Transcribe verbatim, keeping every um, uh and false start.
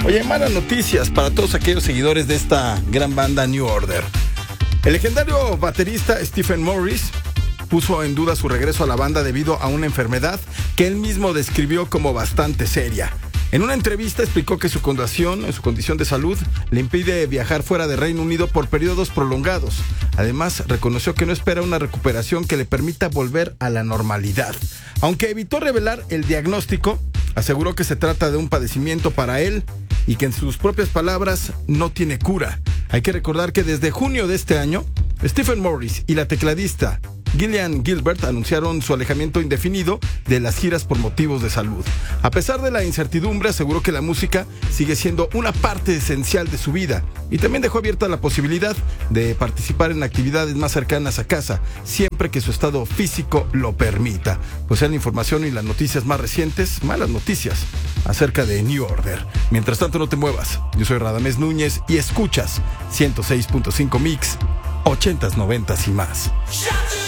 Oye, malas noticias para todos aquellos seguidores de esta gran banda New Order. El legendario baterista Stephen Morris puso en duda su regreso a la banda debido a una enfermedad que él mismo describió como bastante seria. En una entrevista explicó que su condición, su condición de salud le impide viajar fuera de Reino Unido por periodos prolongados. Además, reconoció que no espera una recuperación que le permita volver a la normalidad. Aunque evitó revelar el diagnóstico, aseguró que se trata de un padecimiento para él y que en sus propias palabras no tiene cura. Hay que recordar que desde junio de este año, Stephen Morris y la tecladista Gillian Gilbert anunciaron su alejamiento indefinido de las giras por motivos de salud. A pesar de la incertidumbre, aseguró que la música sigue siendo una parte esencial de su vida y también dejó abierta la posibilidad de participar en actividades más cercanas a casa, siempre que su estado físico lo permita. Pues es la información y las noticias más recientes, malas noticias, acerca de New Order. Mientras tanto, no te muevas. Yo soy Radamés Núñez y escuchas ciento seis punto cinco Mix, ochentas, noventas y más.